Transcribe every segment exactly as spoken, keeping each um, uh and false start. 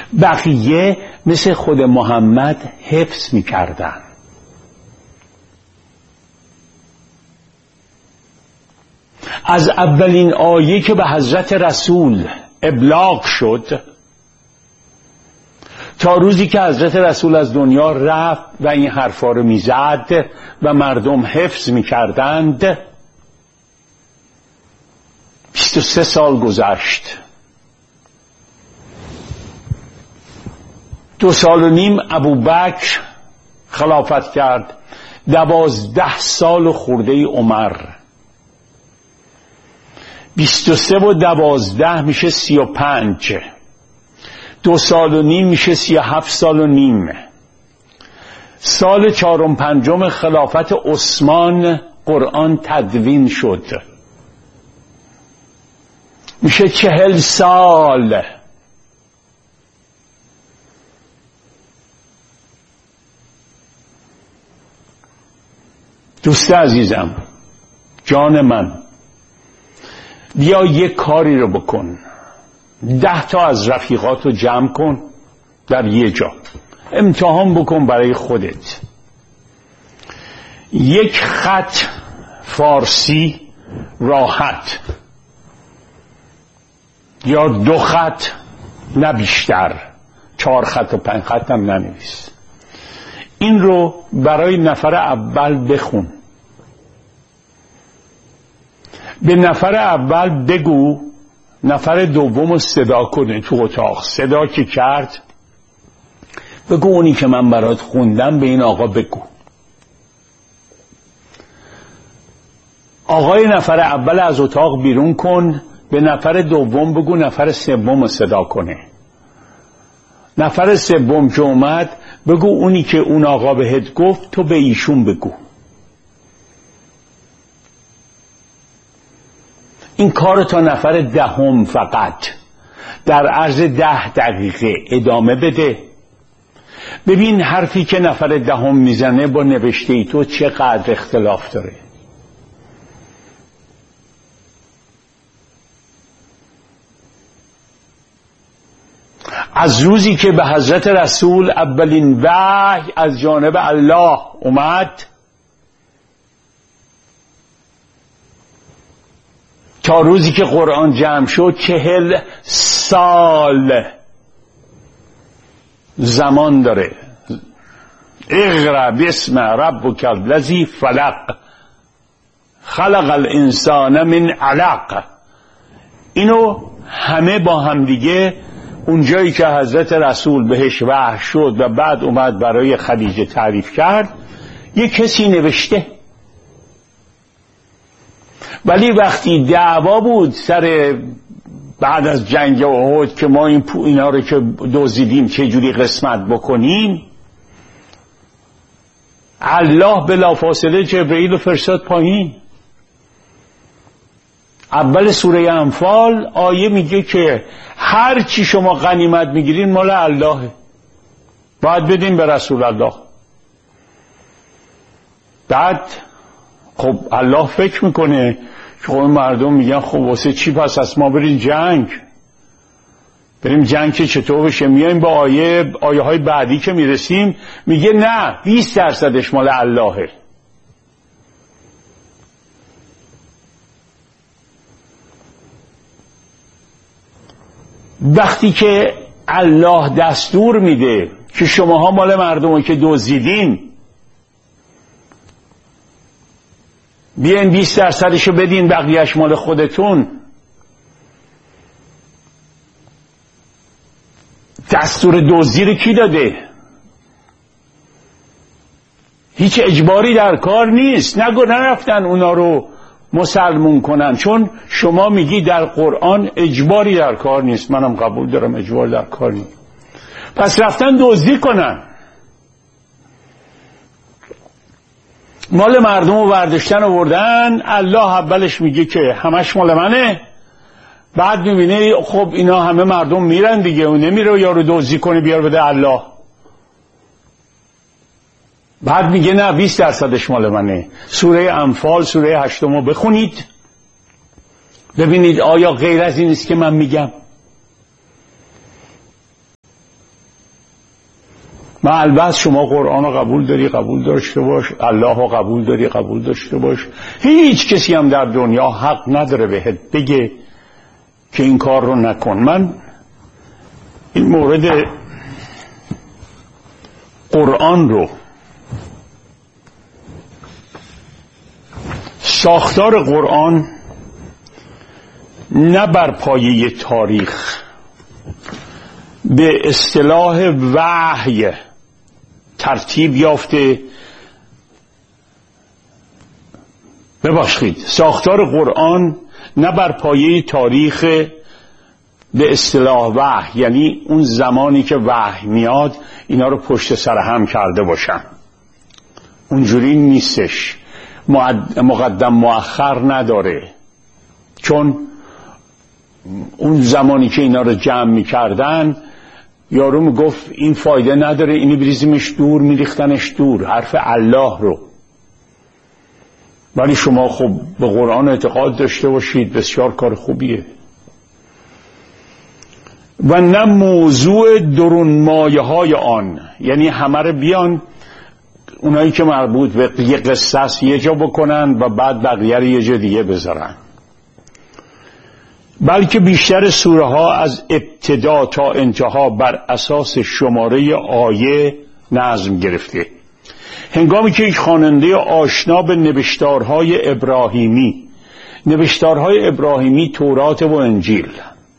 بقیه مثل خود محمد حفظ میکردن. از اولین آیه که به حضرت رسول ابلاغ شد تا روزی که حضرت رسول از دنیا رفت و این حرفا رو میزد و مردم حفظ میکردند، بیست و سه سال گذشت. دو سال و نیم ابوبکر خلافت کرد، دوازده سال خورده عمر، بیست و سه و دوازده میشه سی و پنج، دو سال و نیم میشه سی و هفت سال و نیم. سال چهارم پنجم خلافت عثمان قرآن تدوین شد، میشه چهل سال. دوست عزیزم، جان من، بیا یک کاری رو بکن، ده تا از رفیقات رو جمع کن در یه جا، امتحان بکن برای خودت. یک خط فارسی راحت یا دو خط، نه بیشتر، چهار خط و پنج خط هم ننویس. این رو برای نفر اول بخون، به نفر اول بگو نفر دوم رو صدا کنه تو اتاق. صدا که کرد بگو اونی که من برات خوندم به این آقا بگو. آقای نفر اول از اتاق بیرون کن، به نفر دوم بگو نفر سوم رو صدا کنه. نفر سوم که اومد بگو اونی که اون آقا بهت گفت تو به ایشون بگو. این کار تا نفر دهم فقط در عرض ده دقیقه ادامه بده. ببین حرفی که نفر دهم میزنه با نوشته ای تو چقدر اختلاف داره. از روزی که به حضرت رسول اولین وحی از جانب الله اومد تا روزی که قرآن جمع شد چهل سال زمان داره. اقرأ باسم ربک الذی خلق خلق الانسان من علق. اینو همه با هم دیگه اونجایی که حضرت رسول بهش وحی شد و بعد اومد برای خدیجه تعریف کرد یک کسی نوشته. ولی وقتی دعوا بود سر بعد از جنگ احد که ما این پو اینا رو که دزدیدیم چه جوری قسمت بکنیم، الله بلافاصله جبرئیل رو فرستاد پایین. اول سوره انفال آیه میگه که هر چی شما غنیمت میگیرین مال اللهه، باید بدین به رسول الله. بعد خب الله فکر میکنه که خب مردم میگن خب واسه چی پس از ما بریم جنگ، بریم جنگ که چطور بشه؟ میایم با آیه آیه های بعدی که میرسیم میگه نه، بیست درصدش مال اللهه. وقتی که الله دستور میده که شماها مال مردم که دزدیدین بیاین بیست درصدشو بدین بقیهش مال خودتون، دستور دزدی رو کی داده؟ هیچ اجباری در کار نیست. نگو نرفتن اونا رو مسلمون کنن، چون شما میگی در قرآن اجباری در کار نیست. منم قبول دارم اجبار در کار نیست. پس رفتن دزدی کنن، مال مردم رو برداشتن آوردن. الله اولش میگه که همش مال منه، بعد میبینه خب اینا همه مردم میرن دیگه، و نمیره یارو دزدی کنه بیار بده الله. بعد میگه نه، بیست درصدش مال منه. سوره انفال سوره هشتم رو بخونید ببینید آیا غیر از این است که من میگم؟ و البته شما قرآن رو قبول داری قبول داشته باش، الله رو قبول داری قبول داشته باش. هیچ کسی هم در دنیا حق نداره بهت بگه که این کار رو نکن. من این مورد قرآن رو، ساختار قرآن نه بر پایه تاریخ، به اصطلاح وحی ترتیب یافته. ببخشید، ساختار قرآن نه بر پایه تاریخ به اصطلاح وحی، یعنی اون زمانی که وحی میاد اینا رو پشت سر هم کرده باشن. اونجوری نیستش، مقدم مؤخر نداره. چون اون زمانی که اینا رو جمع میکردن یارو میگفت این فایده نداره، اینی بریزیمش دور، میریختنش دور، حرف الله رو. ولی شما خب به قرآن اعتقاد داشته باشید، بسیار کار خوبیه. و نه موضوع درون مایه های آن، یعنی همه رو بیان اونایی که مربوط به یه قصه است یه جا بکنن و بعد بقیه رو یه جا دیگه بذارن، بلکه بیشتر سوره ها از ابتدا تا انتها بر اساس شماره آیه نظم گرفته. هنگامی که یک خواننده آشنا به نوشتارهای ابراهیمی، نوشتارهای ابراهیمی تورات و انجیل،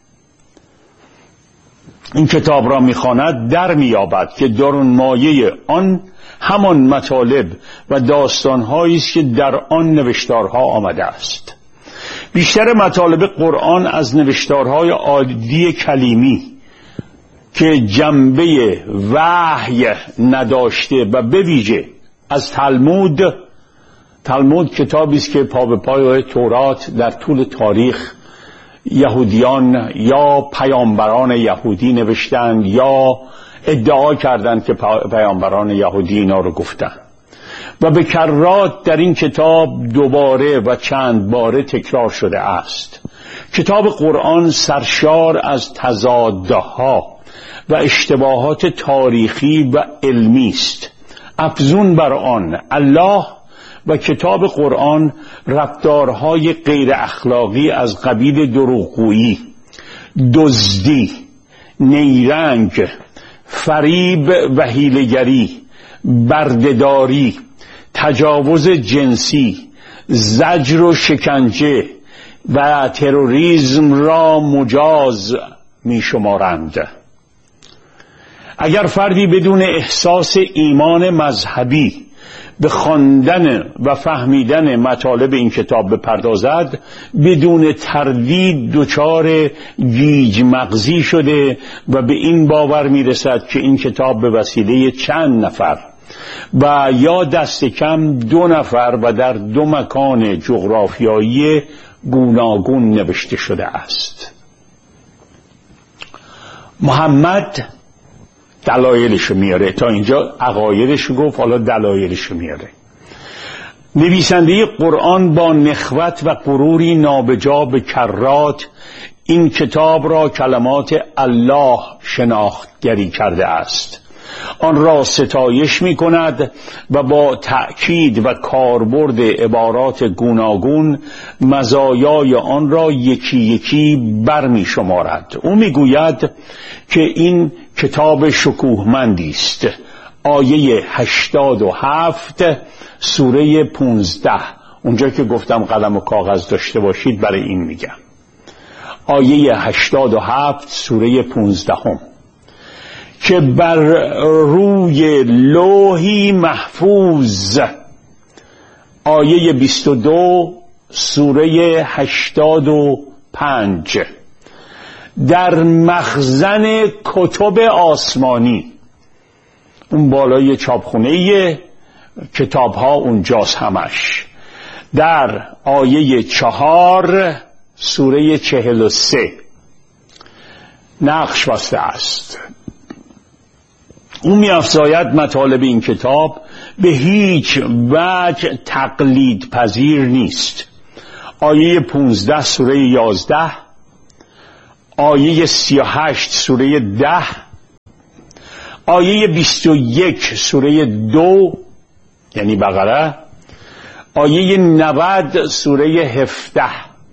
این کتاب را میخواند، در مییابد که درون مایه آن همان مطالب و داستانهایی است که در آن نوشتارها آمده است. بیشتر مطالب قرآن از نوشتارهای عادی کلیمی که جنبه وحی نداشته و به ویژه از تلمود. تلمود کتابی است که پا به پای تورات در طول تاریخ یهودیان یا پیامبران یهودی نوشتند یا ادعا کردند که پیامبران یهودی اینا رو گفتند و به کرات در این کتاب دوباره و چند باره تکرار شده است. کتاب قرآن سرشار از تضادها و اشتباهات تاریخی و علمی است. افزون بر آن، الله و کتاب قرآن رفتارهای غیر اخلاقی از قبیل دروغگویی، دزدی، نیرنگ، فریب و حیله‌گری، بردهداری، تجاوز جنسی، زجر و شکنجه و تروریسم را مجاز می شمارند. اگر فردی بدون احساس ایمان مذهبی به خواندن و فهمیدن مطالب این کتاب بپردازد، بدون تردید دچار گیج مغزی شده و به این باور میرسد که این کتاب به وسیله چند نفر و یا دست کم دو نفر و در دو مکان جغرافیایی گوناگون نوشته شده است. محمد دلایلشو میاره، تا اینجا عقایدشو گفت، حالا دلایلشو میاره. نویسنده قرآن با نخوت و غروری نابجا به کرات این کتاب را کلمات الله شناختگری کرده است. آن را ستایش می کند و با تأکید و کاربرد عبارات گوناگون مزایای آن را یکی یکی بر می شمارد. او می گوید که این کتاب شکوهمندی است. آیه هشتاد و هفت سوره پونزده، اونجا که گفتم قلم و کاغذ داشته باشید برای این میگم. آیه هشتاد و هفت سوره پونزدهم که بر روی لوحی محفوظ. آیه بیست و دو سوره هشتاد و پنج در مخزن کتب آسمانی، اون بالای چاپخونه کتاب ها اونجاست همش. در آیه چهار سوره چهل و سه نقش بسته است. اون می افزاید مطالب این کتاب به هیچ وجه تقلید پذیر نیست. آیه پونزده سوره یازده، آیه سی و هشت سوره ده، آیه بیست و یک سوره دو یعنی بقره، آیه نود سوره هفده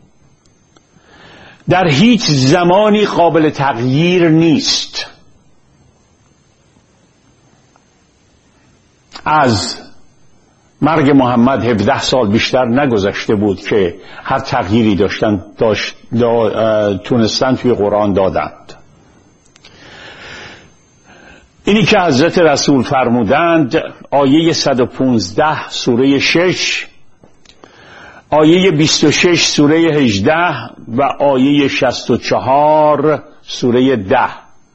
در هیچ زمانی قابل تغییر نیست. از مرگ محمد هفده سال بیشتر نگذشته بود که هر تغییری داشتن داشت دا تونستن توی قرآن دادند. اینی که حضرت رسول فرمودند، آیه صد و پانزده سوره شش، آیه بیست و شش سوره هجده و آیه شصت و چهار سوره ده.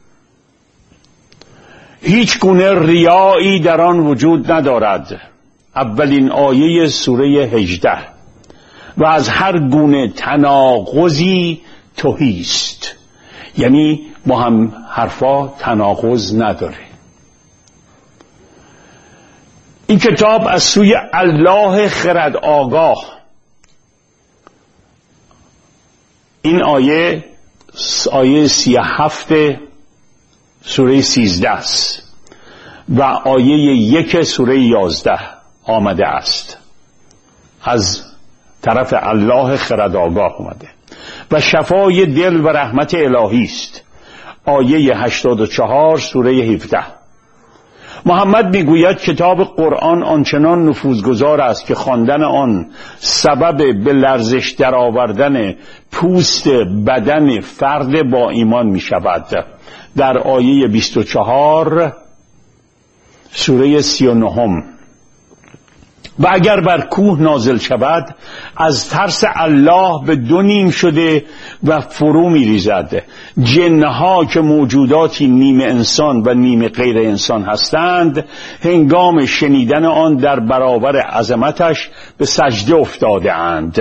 هیچ گونه ریایی در آن وجود ندارد. اولین آیه سوره هجده: و از هر گونه تناقضی تهی است. یعنی با هم حرفا تناقض نداره. این کتاب از سوی الله خرد آگاه. این آیه آیه سی و هفت سوره سیزده است و آیه یک سوره یازده آمده است. از طرف الله خرد آگاه آمده و شفای دل و رحمت الهی است. آیه هشتاد و چهار سوره هفده. محمد میگوید کتاب قرآن آنچنان نفوذگذار است که خواندن آن سبب به لرزش درآوردن پوست بدن فرد با ایمان می شود. در آیه بیست و چهار سوره سی و نهم: و اگر بر کوه نازل شود از ترس الله به دو نیم شده و فرو می ریزد. جنها که موجوداتی نیمه انسان و نیمه غیر انسان هستند، هنگام شنیدن آن در برابر عظمتش به سجده افتاده اند.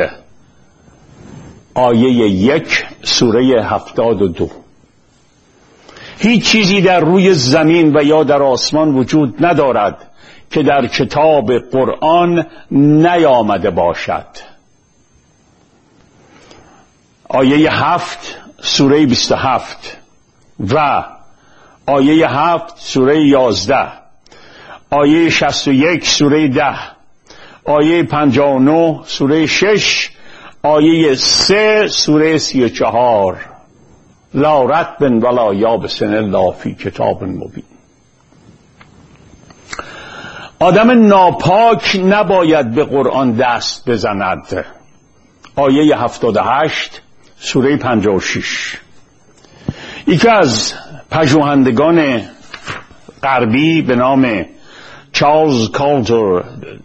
آیه یک سوره هفتاد و دو. هیچ چیزی در روی زمین و یا در آسمان وجود ندارد که در کتاب قرآن نیامده باشد. آیه هفت سوره بیست و هفت و آیه هفت سوره یازده، آیه شصت و یک سوره ده، آیه پنجاه و نه سوره شش، آیه سه سوره سی و چهار: لا رطب ولا یابس الا فی کتاب مبین. آدم ناپاک نباید به قرآن دست بزند. آیه هفتاد و هشت سوره پنجاه و شش. یکی از پژوهندگان غربی به نام چارلز کالتر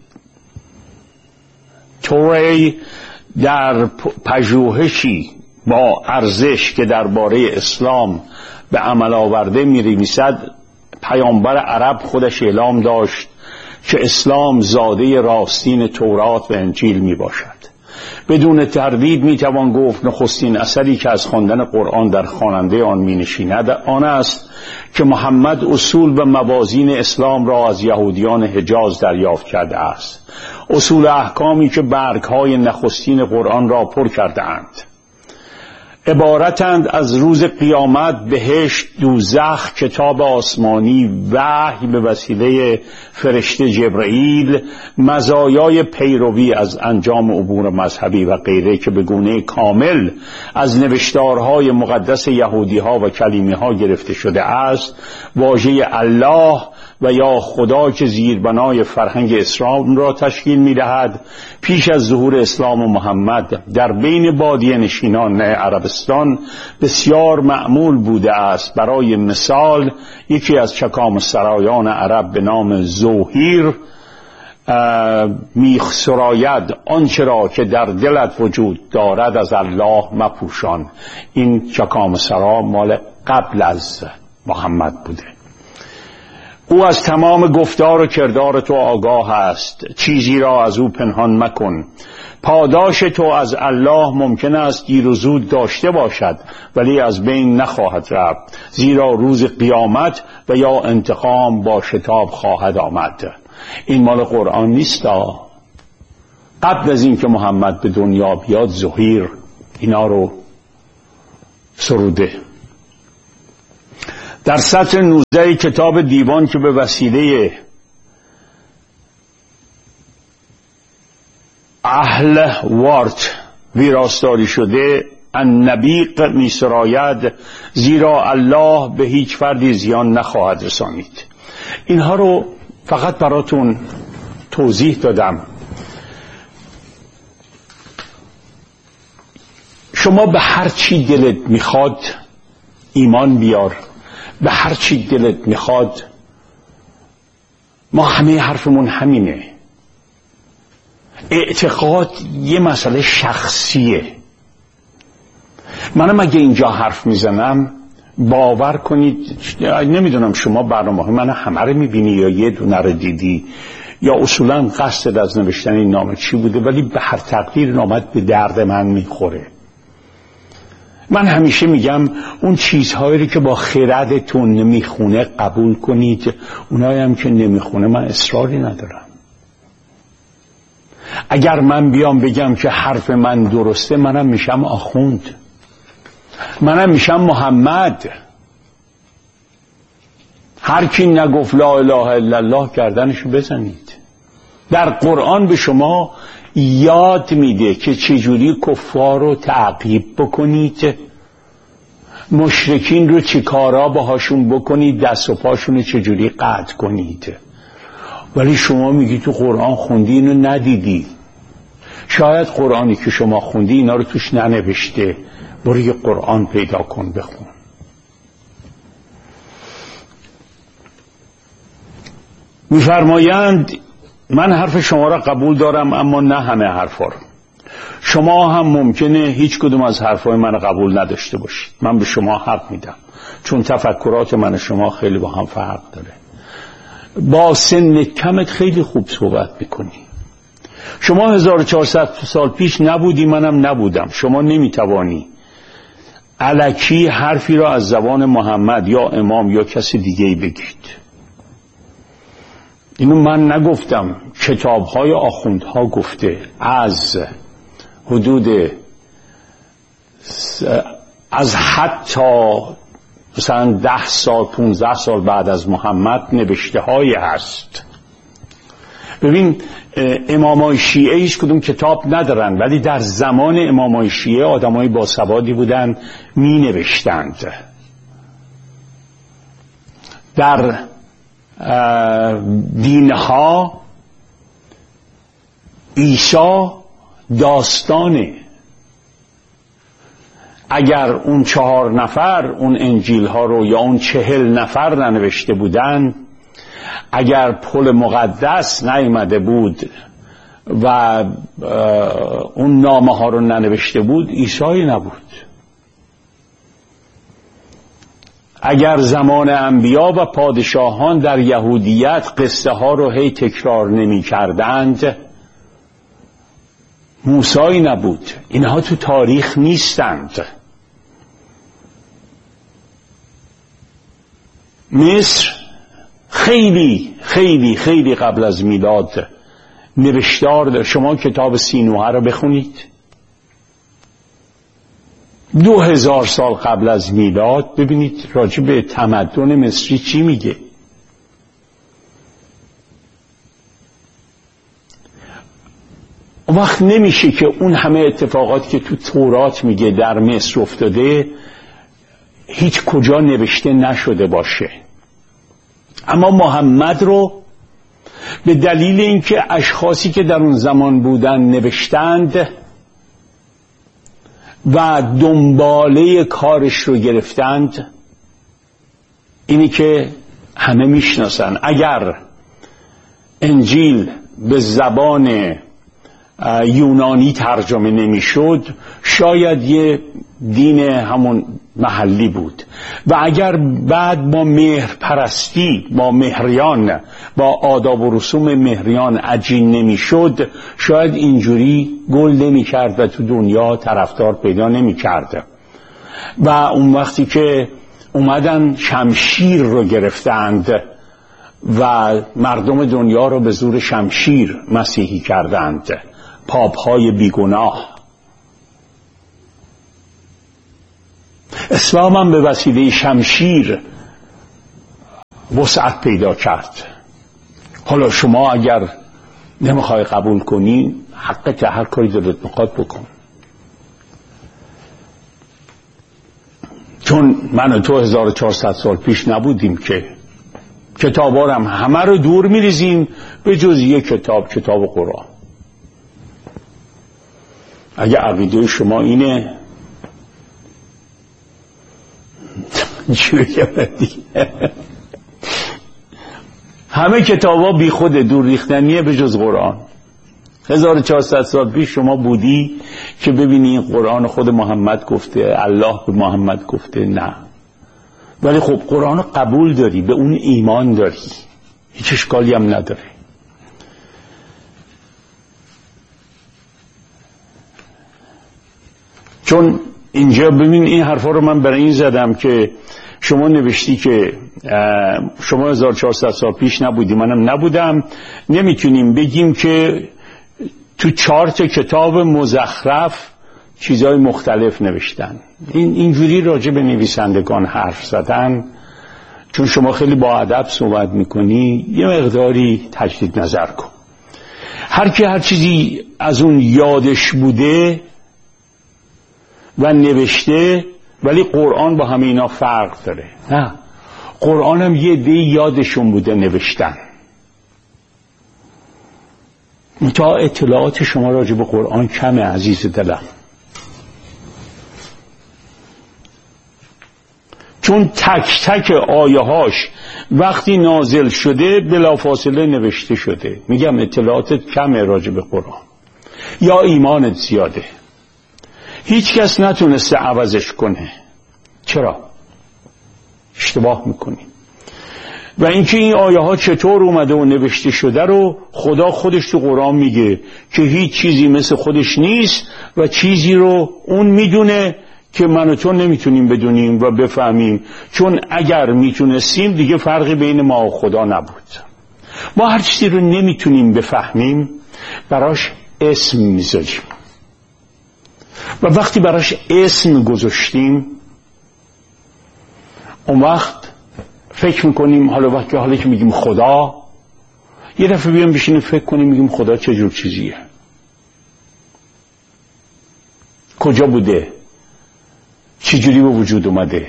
توری در پژوهشی با ارزش که درباره اسلام به عمل آورده می‌نویسد پیامبر عرب خودش اعلام داشت که اسلام زاده راستین تورات و انجیل می باشد. بدون تردید می توان گفت نخستین اثری که از خواندن قرآن در خواننده آن می نشیند آن است که محمد اصول و موازین اسلام را از یهودیان حجاز دریافت کرده است. اصول احکامی که برگ‌های نخستین قرآن را پر کرده اند. عبارتند از روز قیامت، بهشت، دوزخ، کتاب آسمانی، وحی به وسیله فرشته جبرئیل، مزایای پیروی از انجام امور مذهبی و غیره که به گونه کامل از نوشتارهای مقدس یهودی‌ها و کلیمی‌ها گرفته شده است. واژه الله و یا خدا که زیربنای فرهنگ اسلام را تشکیل می‌دهد، پیش از ظهور اسلام و محمد در بین بادیه نشینان عربستان بسیار معمول بوده است. برای مثال یکی از چکام سرایان عرب به نام زوهیر میخ سراید آنچه را که در دلت وجود دارد از الله مپوشان. این چکام سرا مال قبل از محمد بوده. او از تمام گفتار و کردار تو آگاه است، چیزی را از او پنهان مکن. پاداش تو از الله ممکن است دیر و زود داشته باشد ولی از بین نخواهد رفت، زیرا روز قیامت و یا انتقام با شتاب خواهد آمد. این مال قرآن نیست. قبل از این که محمد به دنیا بیاد زهیر اینا رو سروده. در سطر نوزده کتاب دیوان که به وسیله اهل وارت ویراستاری شده، النبیق می سراید، زیرا الله به هیچ فردی زیان نخواهد رسانید. اینها رو فقط براتون توضیح دادم. شما به هر چی دلت میخواد ایمان بیار، به هر چی دلت میخواد. ما همه حرفمون همینه. اعتقاد یه مسئله شخصیه. منم اگه اینجا حرف میزنم باور کنید، نمیدونم شما برنامه من همه رو میبینی یا یه دونه رو دیدی یا اصولا قصد از نوشتن این نامه چی بوده، ولی به هر تقدیر نامت به درد من میخوره. من همیشه میگم اون چیزهایی که با خردتون نمیخونه قبول کنید، اونایی هم که نمیخونه من اصراری ندارم. اگر من بیام بگم که حرف من درسته، منم میشم آخوند، منم میشم محمد. هر کی نگفت لا اله الا الله گردنشو بزنید. در قرآن به شما یاد میده که چجوری کفار رو تعقیب بکنید، مشرکین رو چه کارا باهاشون بکنید، دست و پاشون رو چجوری قطع کنید. ولی شما میگی تو قرآن خوندی اینو ندیدی. شاید قرآنی که شما خوندی اینا رو توش ننوشته. برو یه قرآن پیدا کن بخون. میفرمایند من حرف شما را قبول دارم اما نه همه حرفا رو. شما هم ممکنه هیچ کدوم از حرفای من قبول نداشته باشید. من به شما حق میدم چون تفکرات من و شما خیلی با هم فرق داره. با سن کمت خیلی خوب صحبت میکنی. شما هزار و چهارصد سال پیش نبودی، منم نبودم. شما نمیتوانی الکی حرفی را از زبان محمد یا امام یا کسی دیگه‌ای بگید. اینو من نگفتم، کتاب‌های آخوندها گفته. از حدود از حتی مثلا ده سال پونزده سال بعد از محمد نوشته هایی هست. ببین امامای شیعه هیچ کدوم کتاب ندارن، ولی در زمان امامای شیعه آدمای باسوادی بودن می نوشتند. در دینها عیسی داستانه. اگر اون چهار نفر اون انجیل ها رو یا اون چهل نفر ننوشته بودن، اگر پل مقدس نیامده بود و اون نامه ها رو ننوشته بود، عیسی نبود. اگر زمان انبیا و پادشاهان در یهودیت قصه ها رو هی تکرار نمی کردند، موسی نبود. اینها تو تاریخ نیستند. مصر خیلی خیلی خیلی قبل از میلاد نوشتار داره. شما کتاب سینوحه رو بخونید، دو هزار سال قبل از میلاد، ببینید راجع به تمدن مصری چی میگه. اون وقت نمیشه که اون همه اتفاقات که تو تورات میگه در مصر افتاده هیچ کجا نوشته نشده باشه. اما محمد رو به دلیل اینکه اشخاصی که در اون زمان بودن نوشتند و دنباله کارش رو گرفتند، اینی که همه میشناسن. اگر انجیل به زبان یونانی ترجمه نمیشد، شاید یه دین همون محلی بود. و اگر بعد با مهر پرستی، با مهریان، با آداب و رسوم مهریان عجین نمیشد، شاید اینجوری گل نمی کرد و تو دنیا طرفدار پیدا نمی کرد. و اون وقتی که اومدن شمشیر رو گرفتند و مردم دنیا رو به زور شمشیر مسیحی کردند، پاپ‌های بیگناه. اسلام هم به وسیله شمشیر وسعت پیدا کرد. حالا شما اگر نمیخوای قبول کنی، حقت، هر کاری دلت میخواد بکن. چون من و تو هزار و چهارصد سال پیش نبودیم که کتابا هم همه رو دور میریزیم به جز یک کتاب، کتاب قرآن. اگه عقیده شما اینه همه کتابا بی خود دور ریختنیه به جز قرآن. هزار و چهارصد سال پیش شما بودی که ببینی این قرآن خود محمد گفته، الله به محمد گفته؟ نه. ولی خب قرآن قبول داری، به اون ایمان داری، هیچ اشکالی هم نداره. چون اینجا ببین این حرفا رو من برای این زدم که شما نوشتی که شما هزار و چهارصد سال پیش نبودی، منم نبودم، نمیتونیم بگیم که تو چهار تا کتاب مزخرف چیزهای مختلف نوشتن. این اینجوری راجع به نویسندگان حرف زدن، چون شما خیلی با ادب صحبت میکنی، یه مقداری تجدید نظر کن. هر کی هر چیزی از اون یادش بوده و نوشته، ولی قرآن با همه اینا فرق داره. نه، قرآن هم یه عده یادشون بوده نوشتن. تا اطلاعات شما راجع به قرآن کمه عزیز دلم، چون تک تک آیه هاش وقتی نازل شده بلافاصله نوشته شده. میگم اطلاعاتت کمه راجع به قرآن، یا ایمانت زیاده. هیچ کس نتونسته عوضش کنه. چرا؟ اشتباه میکنی. و اینکه این آیه ها چطور اومده و نوشته شده رو خدا خودش تو قرآن میگه که هیچ چیزی مثل خودش نیست و چیزی رو اون میدونه که من و تو نمیتونیم بدونیم و بفهمیم، چون اگر میتونستیم دیگه فرقی بین ما و خدا نبود. ما هر چیزی رو نمیتونیم بفهمیم براش اسم میذاریم، و وقتی براش اسم گذاشتیم اون وقت فکر میکنیم حالا وقتی حالا که میگیم خدا، یه دفعه بیام بشینیم فکر کنیم میگیم خدا چه جور چیزیه، کجا بوده، چه جوری به وجود اومده،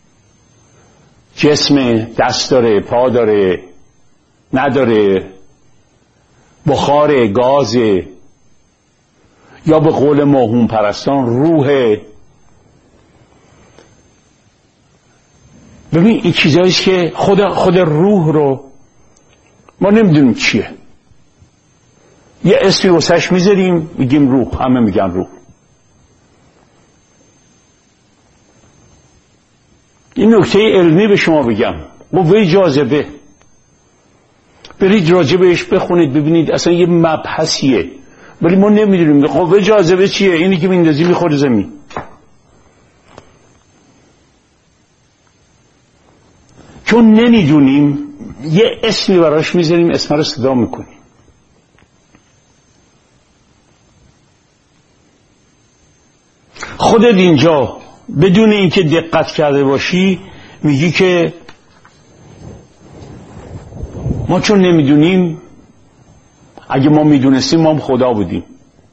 جسم، دست داره، پا داره، نداره، بخار، گازه، یا به قول موهوم پرستان روحه. ببین این چیزاییست که خود خود روح رو ما نمیدونیم چیه، یه اسمی واسش میذاریم میگیم روح، همه میگن روح. این نکته علمی به شما بگم، قوه جاذبه، برید راجع بهش بخونید ببینید اصلا یه مبحثیه، ولی ما نمیدونیم قوه جاذبه چیه. اینی که میندازی میخوره زمین. چون نمیدونیم یه اسمی براش میذاریم، اسم رو صدا میکنیم. خودت اینجا بدون اینکه دقت کرده باشی میگی که ما چون نمیدونیم، اگه ما میدونستیم ما هم خدا بودیم.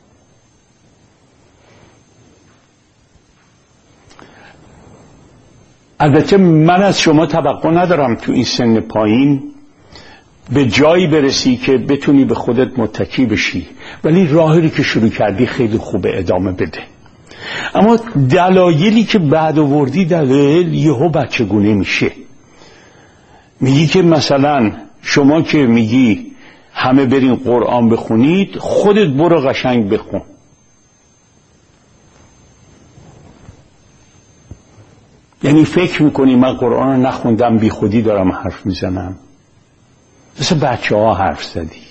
البته من از شما توقع ندارم تو این سن پایین به جایی برسی که بتونی به خودت متکی بشی، ولی راهی که شروع کردی خیلی خوبه، ادامه بده. اما دلایلی که بعد آوردی دلایل یهو بچگونه میشه. میگی که مثلا شما که میگی همه برین قرآن بخونید، خودت برو قشنگ بخون. یعنی فکر میکنی من قرآن رو نخوندم بی خودی دارم حرف میزنم، مثل بچه ها حرف زدی.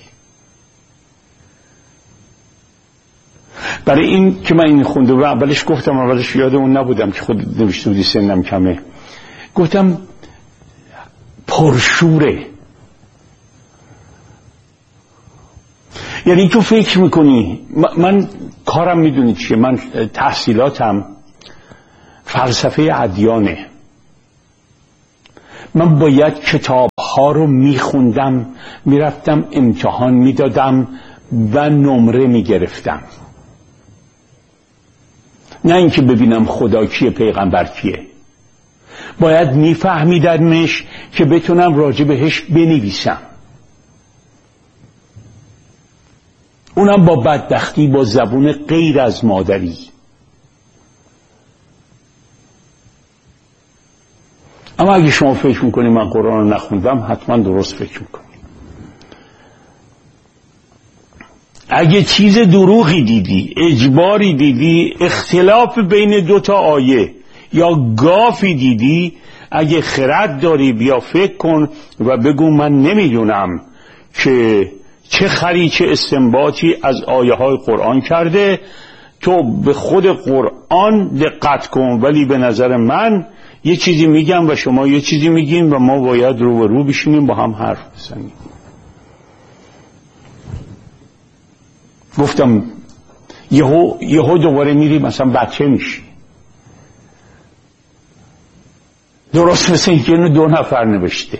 برای این که من این خونده و اولش گفتم، اولش یادمون نبودم که خود نوشته بودی سنم کمه، گفتم پرشوره. یعنی تو فکر میکنی من کارم میدونی چیه، من تحصیلاتم فلسفه ادیانه، من باید کتاب ها رو میخوندم، میرفتم امتحان میدادم و نمره میگرفتم، نه اینکه ببینم خدا کیه پیغمبر کیه. باید میفهمیدمش که بتونم راجع بهش بنویسم، اونم با بدبختی با زبون غیر از مادری. اما اگه شما فکر میکنی من قرآن رو نخوندم، حتما درست فکر میکنی. اگه چیز دروغی دیدی، اجباری دیدی، اختلاف بین دو تا آیه یا گافی دیدی، اگه خرد داری بیا فکر کن و بگو من نمیدونم که چه خری چه استنباطی از آیه های قرآن کرده. تو به خود قرآن دقت کن، ولی به نظر من یه چیزی میگم و شما یه چیزی میگین و ما باید رو به رو بشینیم با هم حرف بزنیم. گفتم یهو یهو دوباره میری مثلا بچه میشی، درست مثل اینکه اینو دو نفر نوشته.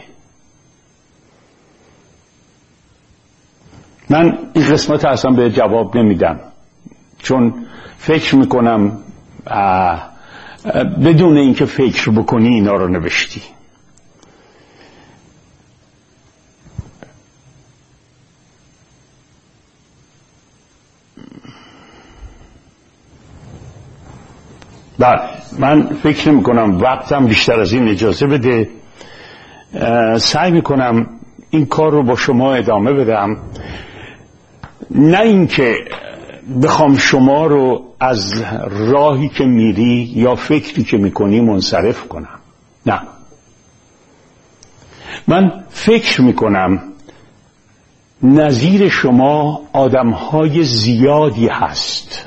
من این قسمت اصلا به جواب نمیدم، چون فکر میکنم بدون اینکه فکر بکنی اینا رو نوشتی. بله، من فکر میکنم وقتم بیشتر از این اجازه بده. سعی میکنم این کار رو با شما ادامه بدم، نه اینکه بخوام شما رو از راهی که میری یا فکری که میکنی منصرف کنم. نه، من فکر میکنم نظیر شما آدمهای زیادی هست،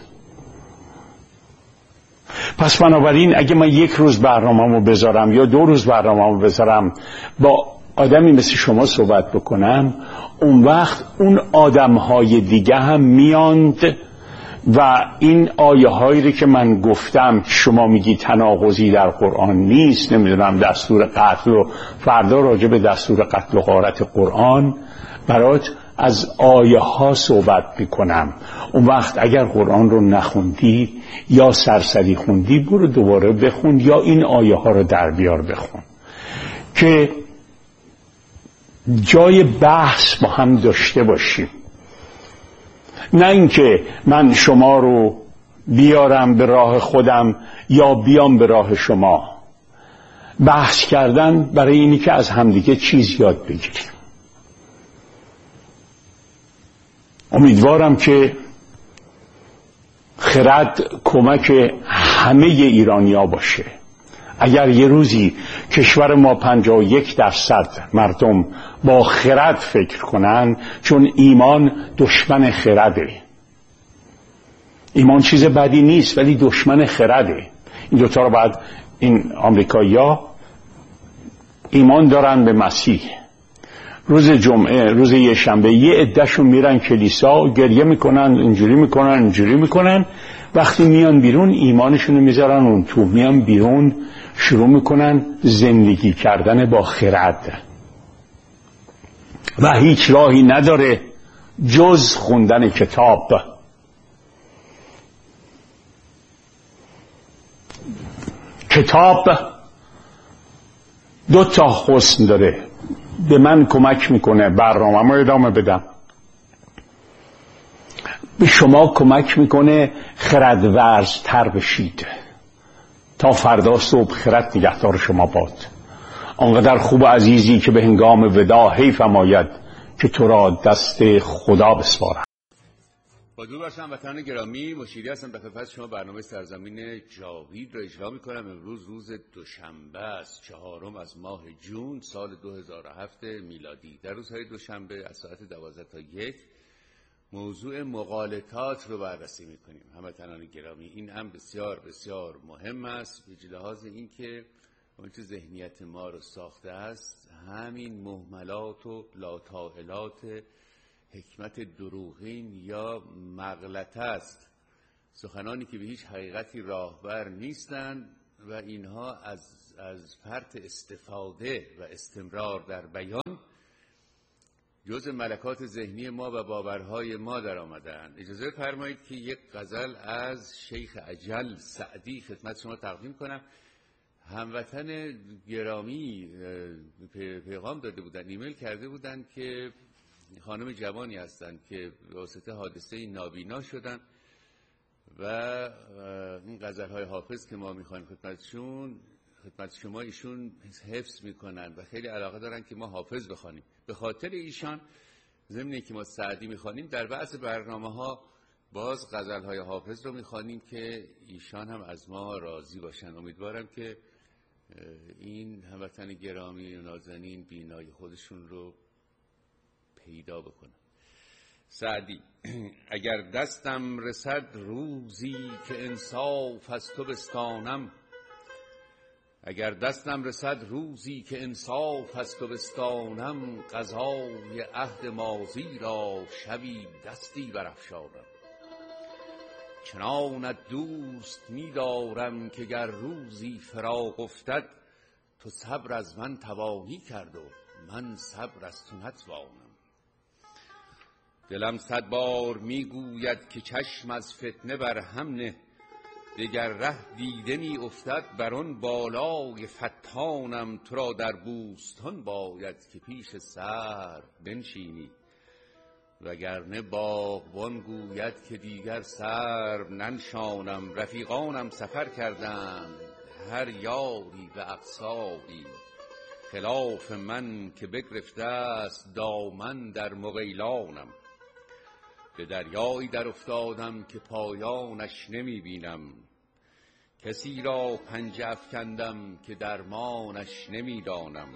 پس بنابراین اگه من یک روز برنامه‌مو بذارم یا دو روز برنامه‌مو بذارم با آدمی مثل شما صحبت بکنم، اون وقت اون آدمهای دیگه هم میاند و این آیه هایی که من گفتم که شما میگی تناقضی در قرآن نیست، نمیدونم دستور قتل و فردا راجع به دستور قتل و غارت قرآن برات از آیه ها صحبت میکنم. اون وقت اگر قرآن رو نخوندی یا سرسری خوندی، برو دوباره بخون یا این آیه ها رو در بیار بخون که جای بحث با هم داشته باشیم، نه اینکه من شما رو بیارم به راه خودم یا بیام به راه شما. بحث کردن برای اینی که از همدیگه چیز یاد بگیریم. امیدوارم که خرد کمک همه ایرانیا باشه. اگر یه روزی کشور ما پنجاه و یک درصد مردم با خرد فکر کنن، چون ایمان دشمن خرده. ایمان چیز بدی نیست ولی دشمن خرده. این دوتا رو باید، این آمریکایی‌ها ایمان دارن به مسیح، روز جمعه روز یه شنبه یه عده‌شون میرن کلیسا گریه میکنن، اینجوری میکنن اینجوری میکنن، وقتی میان بیرون ایمانشون رو میذارن اون تو، میان بیرون شروع میکنن زندگی کردن با خرد و هیچ راهی نداره جز خوندن کتاب. کتاب دو تا حسن داره، به من کمک میکنه برنامه رو ادامه بدم، به شما کمک میکنه خردورز تر بشید. تا فردا صبح خرد نگهدار شما باد. آنقدر خوب و عزیزی که به هنگام ودا حیف آید که تو را دست خدا بسپارم. با درود بر شما وطنان گرامی، مشیری هستم در خدمت شما. برنامه سرزمین جاوید را اجرا میکنم. امروز روز دوشنبه است، چهارم از ماه جون سال دو هزار و هفت میلادی. در روزهای دوشنبه از ساعت دوازده تا یک موضوع مغالطات رو بررسی میکنیم. هموطنان گرامی، این هم بسیار بسیار مهم است به لحاظ اینکه اون چه ذهنیت ما رو ساخته است همین مهملات و لاطائلات حکمت دروغین یا مغلطه است، سخنانی که به هیچ حقیقتی راهبر نیستند و اینها از از فرط استفاده و استمرار در بیان جز ملکات ذهنی ما و باورهای ما در آمدن. اجازه فرمایید که یک غزل از شیخ اجل سعدی خدمت شما تقدیم کنم. هموطن گرامی پیغام داده بودن، ایمیل کرده بودن که خانم جوانی هستند که به واسطه حادثه نابینا شدن و این غزل‌های حافظ که ما می‌خوایم خدمتشون خدمت شما ایشون حفظ میکنن و خیلی علاقه دارن که ما حافظ بخوانیم. به خاطر ایشان ضمن که ما سعدی میخوانیم در بعض برنامه‌ها باز غزل‌های حافظ رو میخوانیم که ایشان هم از ما راضی باشن. امیدوارم که این هموطن گرامی و نازنین بینای خودشون رو پیدا بکنن. سعدی: اگر دستم رسد روزی که انصاف از تو بستانم، اگر دستم رسد روزی که انصاف از تو بستانم، قضای عهد ماضی را شبی دستی برافشانم. چنانت دوست می دارم که گر روزی فراق افتد، تو صبر از من توانی کرد و من صبر از تو نتوانم. دلم صد بار می گوید که چشم از فتنه بر هم نه، دگر ره دیده می افتد بر آن بالای فتانم. تو را در بوستان باید که پیش سرو بنشینی، وگرنه باغبان گوید که دیگر سرو ننشانم. رفیقانم سفر کردند هر یاری به اقصایی، خلاف من که بگرفته است دامن در مغیلانم. به دریایی در افتادم که پایانش نمی بینم، کسی را پنجه افکندم که درمانش نمی دانم.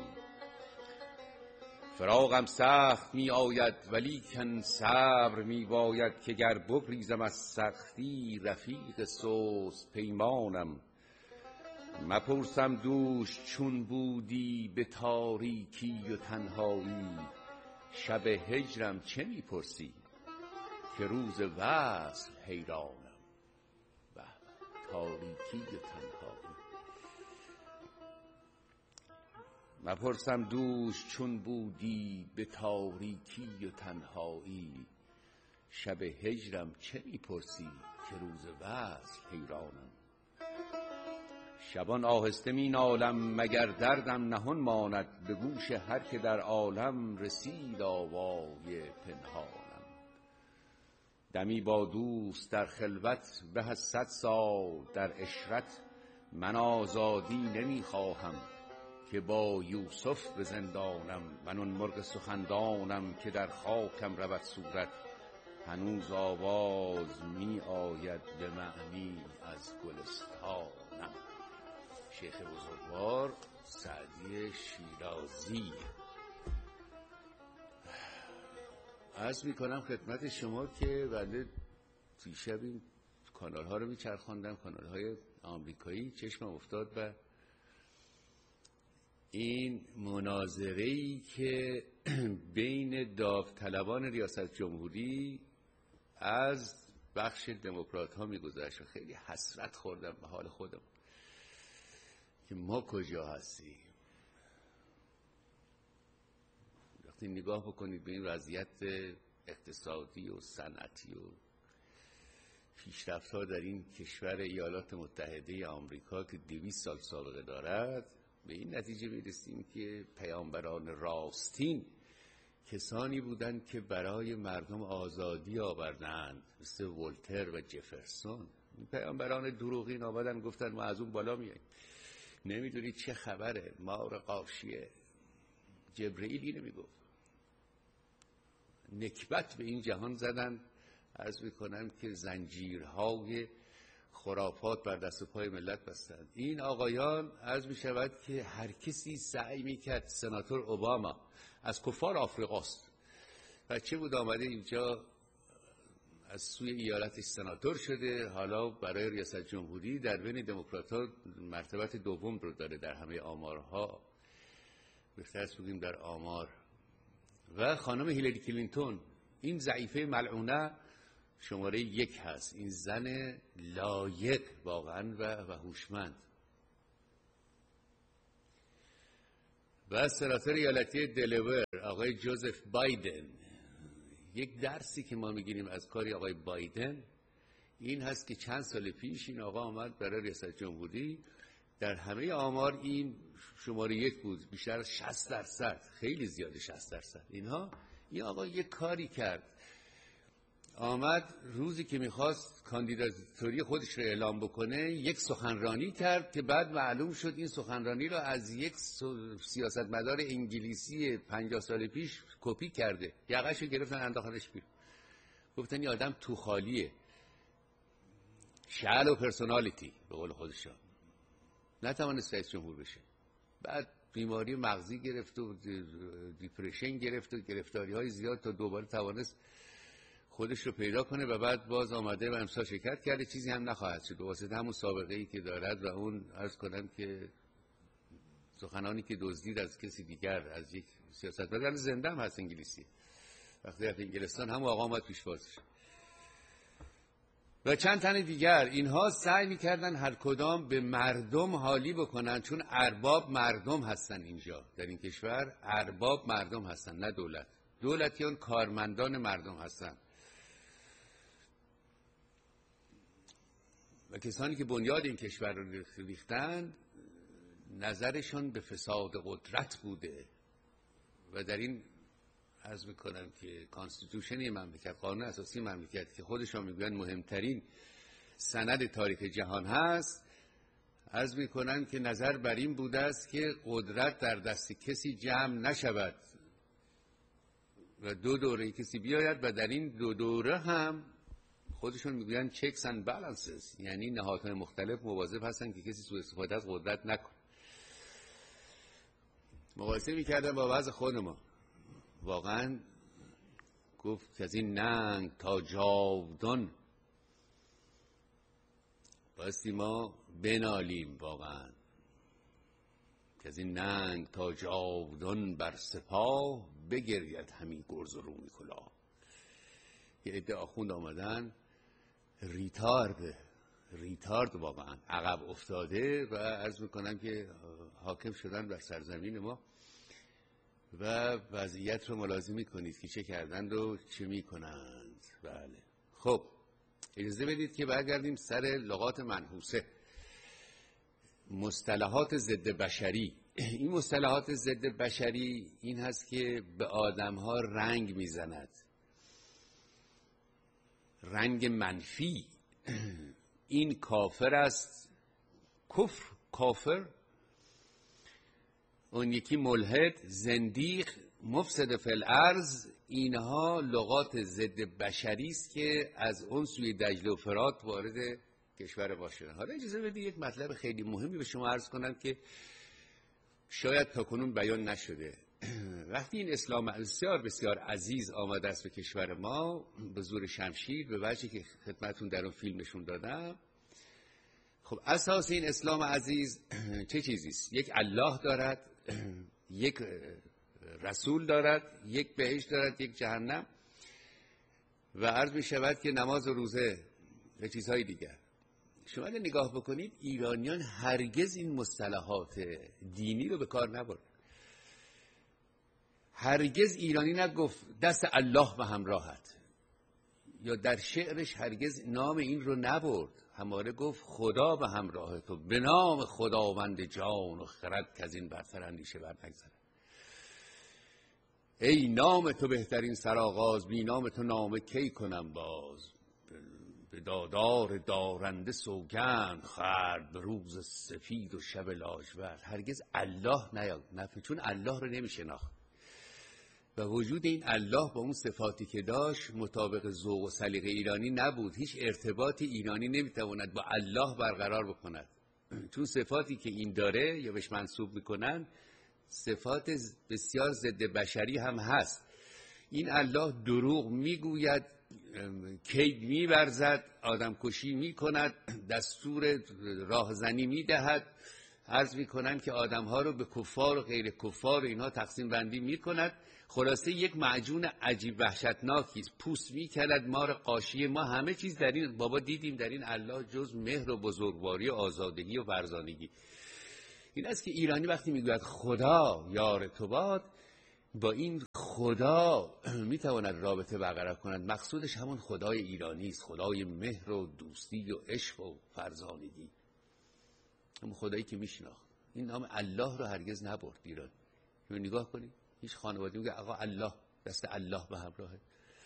فراقم سخت می آید ولیکن صبر می باید، که گر بگریزم از سختی رفیق سست پیمانم. مپرسم دوش چون بودی به تاریکی و تنهایی، شب هجرم چه می پرسی که روز وصل حیرانم. و تاریکی و تنهایی، مپرسم دوش چون بودی به تاریکی و تنهایی، شب هجرم چه می پرسی که روز وصل حیرانم. شبان آهسته می نالم مگر دردم نهان ماند، به گوش هر که در عالم رسید آوای پنهانم. دمی با دوست در خلوت به از صد سال در عشرت، من آزادی نمی خواهم که با یوسف به زندانم. من اون مرغ سخندانم که در خاکم رود صورت، هنوز آواز می آید به معنی از گلستانم. شیخ بزرگوار سعدی شیرازی. عرض می کنم خدمت شما که بنده دیشب این کانال ها رو می چرخاندم، کانال های آمریکایی، چشمم افتاد به این مناظره‌ای که بین داوطلبان ریاست جمهوری از بخش دموکرات ها می گذشت. خیلی حسرت خوردم به حال خودم که ما کجا هستیم. وقتی نگاه بکنید به این وضعیت اقتصادی و صنعتی و پیشرفت‌ها در این کشور ایالات متحده آمریکا که دویست سال سابقه دارد، به این نتیجه می‌رسیم که پیامبران راستین کسانی بودند که برای مردم آزادی آوردند، مثل ولتر و جفرسون. پیامبران دروغین آمدن گفتن ما از اون بالا میاییم، نمیدونید چه خبره، مار غاشیه. جبرئیل اینو میگفت. نکبت به این جهان زدن. عرض میکنم که زنجیرهای خرافات بر دست و پای ملت بستند. این آقایان عرض میشود که هر کسی سعی میکرد، سناتور اوباما از کفار آفریقاست، بچه بود آمده اینجا از سوی ایالتش سناتور شده، حالا برای ریاست جمهوری در بین دموکرات‌ها مرتبت دوم رو داره در همه آمارها، بهتر است بگیم در آمار. و خانم هیلاری کلینتون، این ضعیفه ملعونه شماره یک هست، این زن لایق واقعا و هوشمند. و سناتور ایالتی دلور آقای جوزف بایدن. یک درسی که ما میگیریم از کاری آقای بایدن این هست که چند سال پیش این آقا آمد برای ریاست جمهوری، در همه آمار این شماره یک بود، بیشتر از شصت درصد، خیلی زیاده شصت درصد. اینها این آقا یک کاری کرد، آمد روزی که میخواست کاندیداتوری خودش رو اعلام بکنه یک سخنرانی کرد که بعد معلوم شد این سخنرانی رو از یک سیاستمدار انگلیسی پنجاه سال پیش کپی کرده. یقه‌شو گرفتن انداختنش بیرون، گفتن این آدم تو خالیه، شعل و پرسونالیتی به قول خودشان، نتوانست رئیس جمهور بشه. بعد بیماری مغزی گرفت و دیپرشن گرفت و گرفتاری های زیاد تا دوباره توانست خودش رو پیدا کنه و بعد باز آمده و امسال شرکت کرده. چیزی هم نخواهد شد واسه همون سابقه ای که دارد و اون عرض کنم که سخنانی که دزدید از کسی دیگر، از یک سیاستمدار زنده هم هست انگلیسی، وقتی رفت انگلستان هم آقا آمد پیشوازش و چند تن دیگر. اینها سعی میکردن هر کدام به مردم حالی بکنن، چون ارباب مردم هستن اینجا در این کشور، ارباب مردم هستن نه دولت. دولتیان کارمندان مردم هستن و کسانی که بنیاد این کشور رو ریختند نظرشون به فساد قدرت بوده و در این عرض میکنم که کانستیتوشن مملکت، قانون اساسی مملکت که خودشون میگوین مهمترین سند تاریخ جهان هست، عرض میکنن که نظر بر این بوده است که قدرت در دست کسی جمع نشود و دو دوره کسی بیاید و در این دو دوره هم خودشون میگوین چکس اند بالانسز، یعنی نهادهای مختلف مواظب هستن که کسی سوء استفاده از قدرت نکنه. مقایسه میکردن با وضع خود ما، واقعا گفت که از این ننگ تا جاودان بایستی ما بنالیم، واقعا که از این ننگ تا جاودان بر سپاه بگرید همین گرز و رومی کلاه. یه عده آخوند آمدن ریتارد ریتارد واقعا عقب افتاده و عرض میکنم که حاکم شدن بر سرزمین ما و وضعیت رو ملاحظه میکنید که چه کردند و چه میکنند. بله خب اجازه بدید که برگردیم سر لغات منحوسه، مصطلحات ضد بشری. این مصطلحات ضد بشری این هست که به آدمها رنگ میزند، رنگ منفی. این کافر است، کفر کافر، اون یکی ملحد، زندیق، مفسد فی الارض. اینها لغات ضد بشری است که از اون سوی دجله و فرات وارد کشور ما شدن. حالا اجازه بدید یک مطلب خیلی مهمی به شما عرض کنم که شاید تاکنون بیان نشده. وقتی این اسلام بسیار بسیار عزیز آمده است به کشور ما به زور شمشیر، به وجهی که خدمتون در اون فیلم نشون دادم، خب اساس این اسلام عزیز چه چیزی است؟ یک الله دارد، یک رسول دارد، یک بهشت دارد، یک جهنم و عرض می شود که نماز و روزه و چیزهای دیگر. شما اگه نگاه بکنید ایرانیان هرگز این مصطلحات دینی رو به کار نبرد. هرگز ایرانی نگفت دست الله به همراهت، یا در شعرش هرگز نام این رو نبرد، همواره گفت خدا به همراه تو، به نام خداوند جان و خرد که از این برتر اندیشه بر نگذرد. ای نام تو بهترین سرآغاز، بی نام تو نام کی کنم باز. به دادار دارنده سوگند خورد، به روز سفید و شب لاجورد. هرگز الله نیاد نفی، چون الله رو نمی شناخت و وجود این الله با اون صفاتی که داشت مطابق ذوق و سلیقه ایرانی نبود. هیچ ارتباطی ایرانی نمیتواند با الله برقرار بکند، چون صفاتی که این داره یا بهش منسوب میکنن صفات بسیار ضد بشری هم هست. این الله دروغ میگوید، کید میورزد، آدم کشی میکند، دستور راهزنی میدهد، عرض میکنن که آدمها رو به کفار و غیر کفار و اینها تقسیم بندی میکند. خلاصه یک معجون عجیب وحشتناکی است. پوست میکند مار قاشی ما. همه چیز در این بابا دیدیم در این الله جز مهر و بزرگواری و آزادگی و فرزانگی. این است که ایرانی وقتی میگوید خدا یار تو باد، با این خدا میتواند رابطه برقرار کند. مقصودش همون خدای ایرانی است، خدای مهر و دوستی و عشق و فرزانگی، همون خدایی که میشناخت. این نام الله رو هرگز نبرد ایران. شما نگاه کنید، هیچ خانواده‌ای میگه آقا الله، دست الله به همراهه.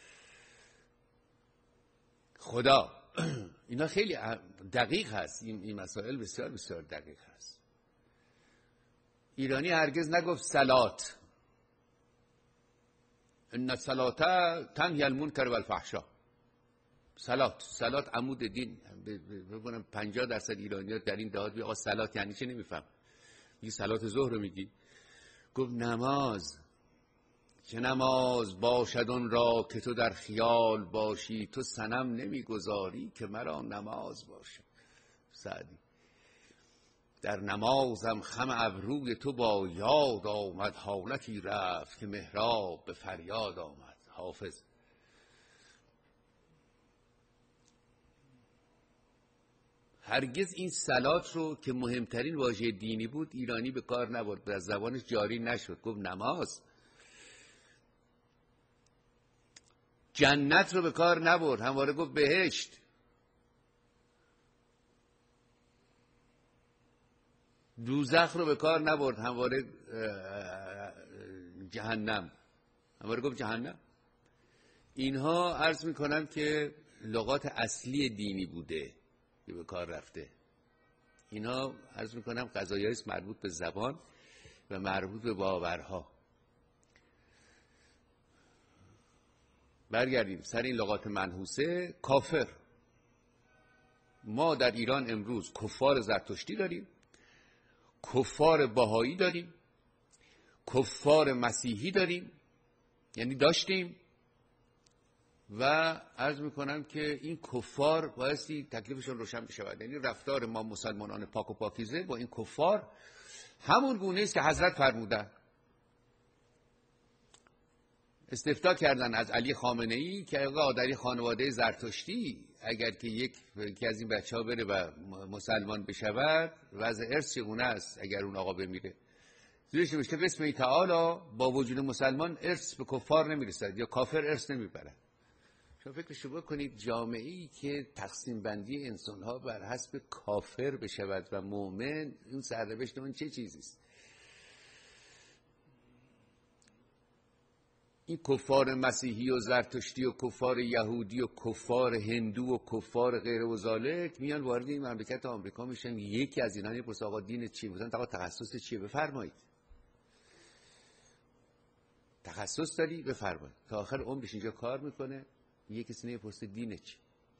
خدا اینا خیلی دقیق هست، این, این مسائل بسیار بسیار دقیق هست. ایرانی هرگز نگفت صلات، ان الصلاه تنهی عن المنکر والفحشاء. صلات، صلات عمود دین. ببینم پنجاه درصد ایرانی‌ها در این دهات میگن آقا صلات یعنی چی، نمیفهم. میگی صلات ظهر رو میگی؟ گفت نماز، چه نماز باشد اون را که تو در خیال باشی، تو صنم نمیگذاری که مرا نماز باشد. سعدی. در نمازم خم ابروی تو با یاد آمد، حالتی رفت که محراب به فریاد آمد. حافظ. هرگز این صلات رو که مهمترین واژه دینی بود ایرانی به کار نبرد، در زبانش جاری نشد، گفت نماز. جنت رو به کار نبرد، همواره گفت بهشت. دوزخ رو به کار نبرد، همواره جهنم، همواره گفت جهنم. اینها عرض میکنم که لغات اصلی دینی بوده که به کار رفته. اینا عرض میکنم قضایایی است مربوط به زبان و مربوط به باورها. برگردیم سر این لغات منحوسه. کافر، ما در ایران امروز کفار زرتشتی داریم، کفار بهایی داریم، کفار مسیحی داریم، یعنی داشتیم، و عرض میکنم که این کفار بایستی تکلیفشون روشن بشود. یعنی رفتار ما مسلمانان پاک و پاکیزه با این کفار همون گونه است که حضرت فرمودن. استفتاء کردن از علی خامنه ای که آقا در خانواده زرتشتی اگر که یک یکی از این بچه‌ها بره و مسلمان بشود وضع ارث چگونه است اگر اون آقا بمیره. زیرش نوشته بسم تعالی با وجود مسلمان ارث به کفار نمیرسد یا کافر ارث نمیبرد. شما فکرشو بکنید، جامعه‌ای که تقسیم بندی انسان‌ها بر حسب کافر بشود و مؤمن، این سرنوشت اون چه چیزی است؟ این کفار مسیحی و زرتشتی و کفار یهودی و کفار هندو و کفار غیر و ذالک میان وارد این مملکت آمریکا میشن. یکی از اینا میپرسه آقا دین چیه؟ مثلا آقا تخصص چیه؟ بفرمایید. تخصص داری؟ بفرمایید. تا آخر عمرش اینجا کار میکنه. یکی کسی نمیپرسه دین چی.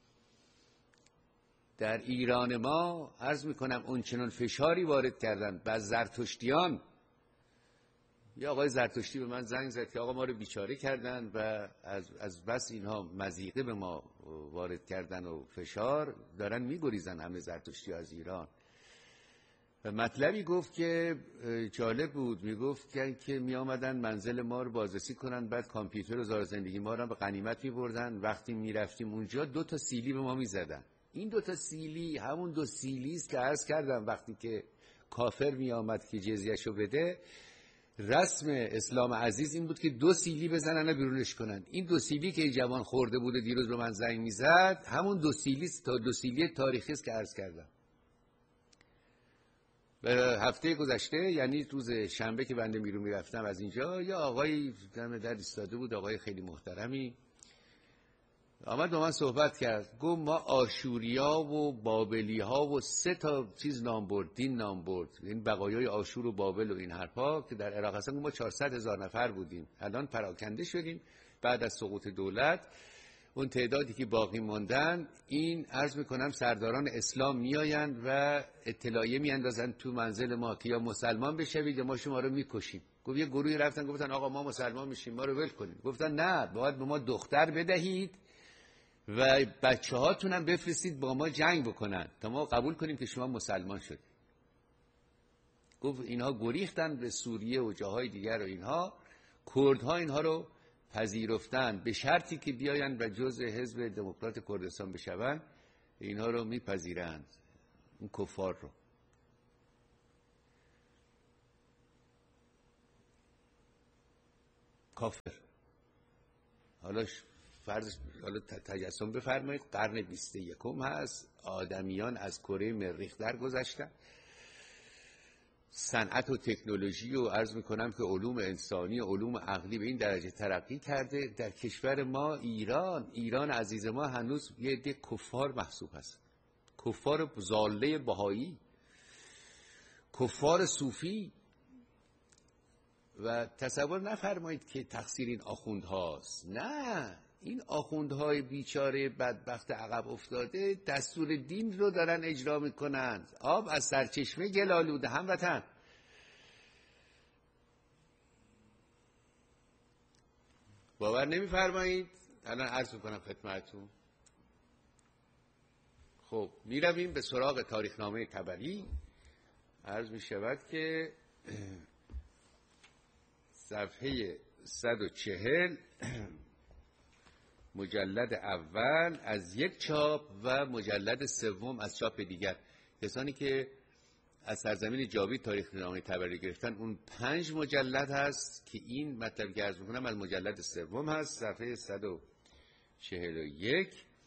در ایران ما عرض میکنم اون چنان فشاری وارد کردن بر زرتشتیان. یه آقای زرتشتی به من زنگ زد که آقا ما رو بیچاره کردن و از از بس اینها مضیقه به ما وارد کردن و فشار دارن میگریزن همه زرتشتی از ایران. و مطلبی گفت که جالب بود، میگفت که که می آمدن منزل ما رو بازرسی کنن، بعد کامپیوتر و زار زندگی ما رو به غنیمت میبردن. وقتی میرفتیم اونجا دو تا سیلی به ما میزدن. این دو تا سیلی همون دو سیلی است که عرض کردم وقتی که کافر می آمد که جزیه‌شو بده، رسم اسلام عزیز این بود که دو سیلی بزنن و بیرونش کنن. این دو سیلی که جوان خورده بوده دیروز به من زنگ میزد همون دو سیلی تا دو سیلی تاریخی است که عرض کردم. به هفته گذشته یعنی روز شنبه که بنده بیرون میرفتم از اینجا، یا آقای دم در ایستاده بود، آقای خیلی محترمی آمد با من صحبت کرد. گفت ما آشوریا و بابلی‌ها و سه تا چیز نام برد، دین نام برد، این بقایای آشور و بابل و این حرفا که در عراق هستن. ما چهارصد هزار نفر بودیم، الان پراکنده شدیم بعد از سقوط دولت. اون تعدادی که باقی موندن، این عرض میکنم سرداران اسلام میآیند و اطلاعیه میاندازن تو منزل ما که یا مسلمان بشوید یا ما شما رو میکشیم. گفت یه گروهی رفتن گفتن آقا ما مسلمان میشیم، ما رو ول کنید. گفتن نه، باید به ما دختر بدهید و بچه هاتون هم بفرستید با ما جنگ بکنن تا ما قبول کنیم که شما مسلمان شدید. گفت اینها گریختن به سوریه و جاهای دیگر و اینها کردها اینها رو پذیرفتن به شرطی که بیاین و جزء حزب دموکرات کردستان بشوند، اینها رو میپذیرند این کفار رو. کافر. حالا فرض حالا تجسم بفرمایید قرن بیست و یکم هست، آدمیان از کره مریخ در گذشتن، صنعت و تکنولوژی و عرض میکنم که علوم انسانی و علوم عقلی به این درجه ترقی کرده. در کشور ما ایران ایران عزیز ما هنوز یه عده کفار محسوب هست، کفار ضاله بهایی، کفار صوفی. و تصور نفرمایید که تقصیر این آخوندهاست، نه، این آخوندهای بیچاره بدبخت عقب افتاده دستور دین رو دارن اجرا میکنند. آب از سرچشمه گل آلوده هموطن. باور نمیفرمایید؟ الان عرض میکنم خدمتتون. خب میرویم به سراغ تاریخنامه طبری. عرض میشود که صفحه صد و چهل مجلد اول از یک چاپ و مجلد سوم از چاپ دیگر. کسانی که از سرزمین جاوید تاریخنامه طبری گرفتن اون پنج مجلد هست که این مطلب که عرض میکنم از مجلد سوم هست، صفحه صد و چهل و یک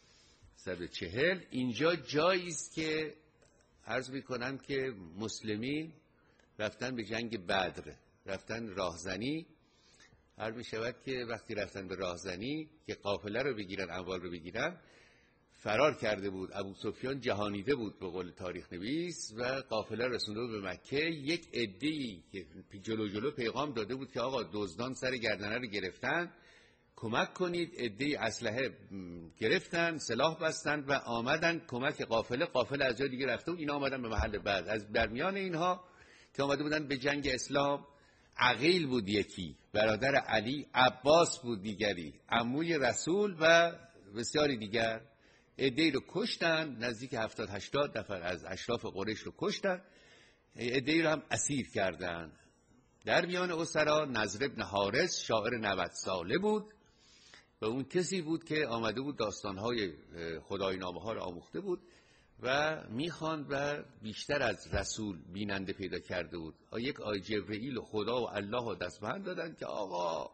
صد و چهل. اینجا جایی است که عرض میکنم که مسلمین رفتن به جنگ بدر، رفتن راهزنی. هر می شود که وقتی رفتن به راهزنی که قافله رو بگیرن، اموال رو بگیرن، فرار کرده بود ابو سفیان، جهانیده بود به قول تاریخ نویس، و قافله رسونده بود به مکه. یک عده‌ای که جلو جلو پیغام داده بود که آقا دزدان سر گردنه رو گرفتن، کمک کنید. عده‌ای اسلحه گرفتن، سلاح بستن و آمدن کمک قافله. قافله از جای دیگه رفته بود، اینا آمدن به محل بعد. از درمیان اینها که آمده بودن به جنگ اسلام، عقیل بود یکی، برادر علی، عباس بود دیگری، عموی رسول و بسیاری دیگر. عده‌ای رو کشتن، نزدیک هفتاد هشتاد نفر از اشراف قریش رو کشتن، عده‌ای رو هم اسیر کردن. در میان اسرا نضر بن حارث شاعر نود ساله بود و اون کسی بود که آمده بود داستان‌های خدایی‌نامه ها رو آموخته بود و میخواند و بیشتر از رسول بیننده پیدا کرده بود. یک آی جبرئیل و خدا و الله و دستبند دادن که آقا